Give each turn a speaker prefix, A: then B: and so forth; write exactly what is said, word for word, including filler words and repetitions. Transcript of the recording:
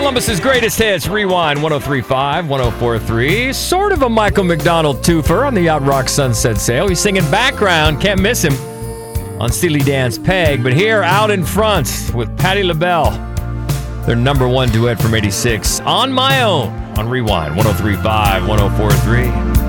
A: Columbus's greatest hits, Rewind one oh three point five, one oh four point three. Sort of a Michael McDonald twofer on the Yacht Rock Sunset Sail. He's singing background, can't miss him on Steely Dan's Peg. But here, Out in Front with Patti LaBelle, their number one duet from eighty-six, On My Own on Rewind one oh three point five, one oh four point three.